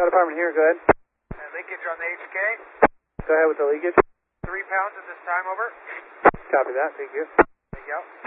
Fire department here, go ahead. Leakage on the HK. Go ahead with the leakage. 3 pounds at this time, over. Copy that, thank you. Thank you.